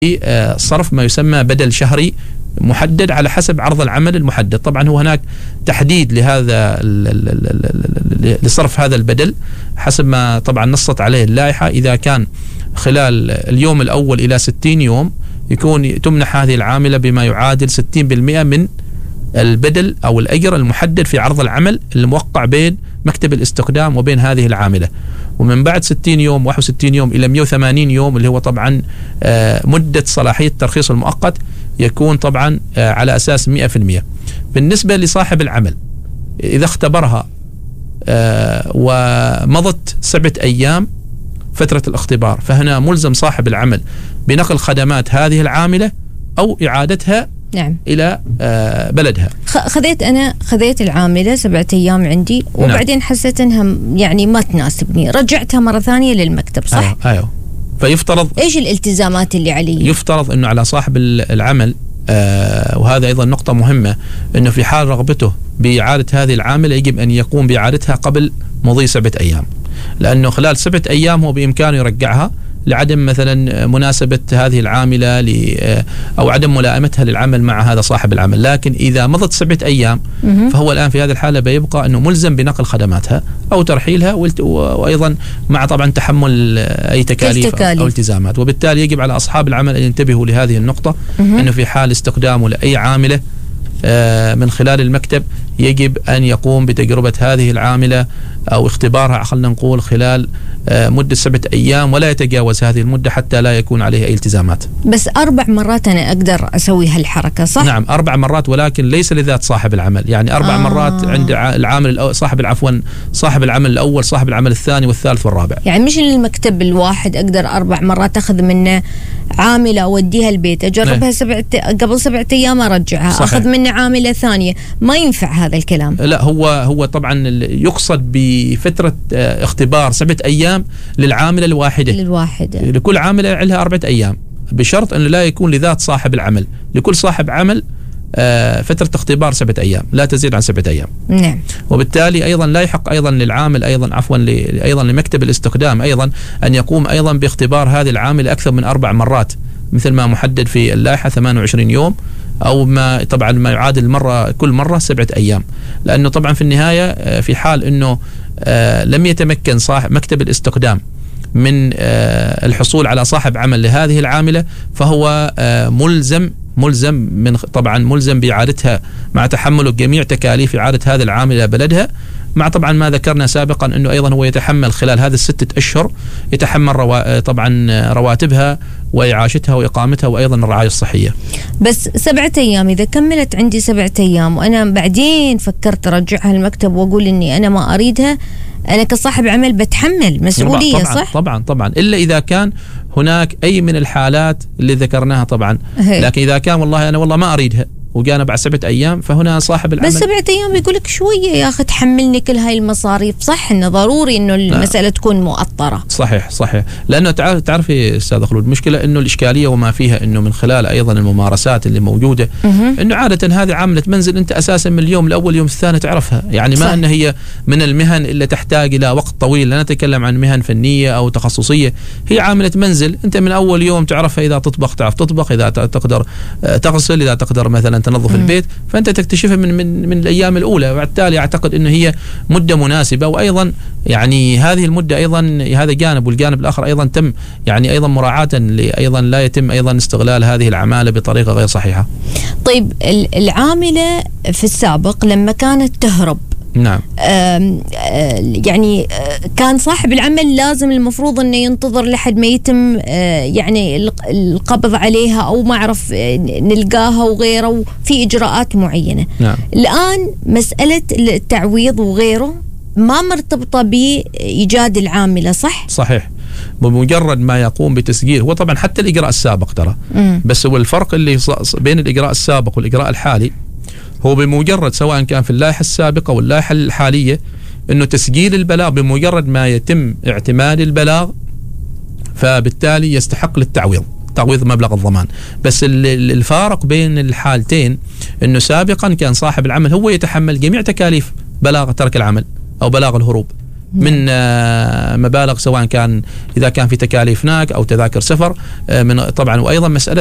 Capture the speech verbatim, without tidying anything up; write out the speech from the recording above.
صرف ما يسمى بدل شهري محدد على حسب عرض العمل المحدد. طبعا هو هناك تحديد لهذا لصرف هذا البدل حسب ما طبعا نصت عليه اللائحة. إذا كان خلال اليوم الأول إلى ستين يوم يكون تمنح هذه العاملة بما يعادل ستين بالمئة من البدل أو الأجر المحدد في عرض العمل الموقع بين مكتب الاستخدام وبين هذه العاملة. ومن بعد ستين يوم واحد وستين يوم إلى مئة وثمانين يوم اللي هو طبعا مدة صلاحية الترخيص المؤقت يكون طبعا على أساس مئة بالمئة. بالنسبة لصاحب العمل إذا اختبرها ومضت سبعة أيام فترة الاختبار فهنا ملزم صاحب العمل بنقل خدمات هذه العاملة أو إعادتها نعم. إلى بلدها. خذيت أنا خذيت العاملة سبعة أيام عندي وبعدين نعم. حسيت أنها يعني ما تناسبني، رجعتها مرة ثانية للمكتب صح؟ أيوه, أيوه. فيفترض إيش الالتزامات اللي علي؟ يفترض أنه على صاحب العمل آه وهذا أيضا نقطة مهمة أنه في حال رغبته بإعادة هذه العاملة يجب أن يقوم بإعادتها قبل مضي سبعة أيام، لأنه خلال سبعة أيام هو بإمكانه يرجعها لعدم مثلا مناسبة هذه العاملة أو عدم ملائمتها للعمل مع هذا صاحب العمل. لكن إذا مضت سبعة أيام فهو الآن في هذه الحالة بيبقى أنه ملزم بنقل خدماتها أو ترحيلها وأيضا مع طبعا تحمل أي تكاليف أو التزامات. وبالتالي يجب على أصحاب العمل أن ينتبهوا لهذه النقطة أنه في حال استخدامه لأي عاملة من خلال المكتب يجب أن يقوم بتجربة هذه العاملة أو اختبارها خلنا نقول خلال مدة سبعة أيام ولا يتجاوز هذه المدة حتى لا يكون عليه أي التزامات. بس أربع مرات أنا أقدر أسوي هالحركة صح؟ نعم أربع مرات ولكن ليس لذات صاحب العمل، يعني أربع آه. مرات عند العامل صاحب العفوا صاحب العمل الأول صاحب العمل الثاني والثالث والرابع. يعني مش المكتب الواحد أقدر أربع مرات أخذ منه عاملة أوديها البيت أجربها سبعة قبل سبعة أيام أرجعها صحيح. أخذ منه عاملة ثانية، ما ينفع هذا الكلام. لا هو هو طبعا يقصد بفترة اختبار سبعة أيام للعاملة الواحدة للواحدة لكل عاملة لها أربعة أيام بشرط أنه لا يكون لذات صاحب العمل. لكل صاحب عمل فترة اختبار سبعة أيام لا تزيد عن سبعة أيام. نعم. وبالتالي أيضا لا يحق أيضا للعامل أيضا عفوا أيضا لمكتب الاستخدام أيضا أن يقوم أيضا باختبار هذه العاملة أكثر من أربع مرات مثل ما محدد في اللائحة ثمانية وعشرين يوم أو ما طبعا ما يعادل مرة كل مرة سبعة أيام. لأنه طبعا في النهاية في حال أنه لم يتمكن صاحب مكتب الاستخدام من الحصول على صاحب عمل لهذه العاملة فهو ملزم ملزم من طبعا ملزم بإعادتها مع تحمله جميع تكاليف إعادة هذه العاملة إلى بلدها، مع طبعا ما ذكرنا سابقا أنه أيضا هو يتحمل خلال هذه الستة أشهر يتحمل روا... طبعا رواتبها وإعاشتها وإقامتها وأيضا الرعاية الصحية. بس سبعة أيام إذا كملت عندي سبعة أيام وأنا بعدين فكرت أرجعها المكتب وأقول إني أنا ما أريدها، أنا كصاحب عمل بتحمل مسؤولية طبعًا صح؟ طبعا طبعا إلا إذا كان هناك أي من الحالات اللي ذكرناها طبعا هي. لكن إذا كان والله أنا والله ما أريدها وجانا بعد سبعة أيام فهنا صاحب العمل بس سبعة أيام يقولك شوية يا أخي تحملني كل هاي المصاريف. صح إنه ضروري إنه المسألة لا. تكون مؤطرة. صحيح صحيح لأنه تعرف تعرفي أستاذ خلود المشكلة إنه الإشكالية وما فيها إنه من خلال أيضا الممارسات اللي موجودة إنه عادة هذه عاملة منزل أنت أساسا من اليوم الأول يوم الثاني تعرفها، يعني ما أن هي من المهن اللي تحتاج إلى وقت طويل. لا نتكلم عن مهن فنية أو تخصصية، هي عاملة منزل أنت من أول يوم تعرفها، إذا تطبخ تعرف تطبخ، إذا تقدر تغسل، إذا تقدر مثلا تنظف البيت، فأنت تكتشفها من من من الأيام الأولى. وبالتالي أعتقد أنه هي مدة مناسبة. وأيضا يعني هذه المدة أيضا هذا جانب، والجانب الآخر أيضا تم يعني أيضا مراعاة أيضا لا يتم أيضا استغلال هذه العمالة بطريقة غير صحيحة. طيب العاملة في السابق لما كانت تهرب نعم يعني كان صاحب العمل لازم المفروض انه ينتظر لحد ما يتم يعني القبض عليها او ما اعرف نلقاها وغيره، وفي اجراءات معينة. نعم. الان مسألة التعويض وغيره ما مرتبطة بإيجاد العاملة صح؟ صحيح. بمجرد ما يقوم بتسجيل، هو طبعا حتى الإجراء السابق ترى بس هو الفرق اللي بين الإجراء السابق والإجراء الحالي هو بمجرد سواء كان في اللائحة السابقة واللائحة الحالية انه تسجيل البلاغ بمجرد ما يتم اعتماد البلاغ فبالتالي يستحق للتعويض تعويض مبلغ الضمان. بس الفارق بين الحالتين انه سابقا كان صاحب العمل هو يتحمل جميع تكاليف بلاغ ترك العمل او بلاغ الهروب، من مبالغ، سواء كان إذا كان في تكاليف هناك أو تذاكر سفر من طبعا. وأيضا مسألة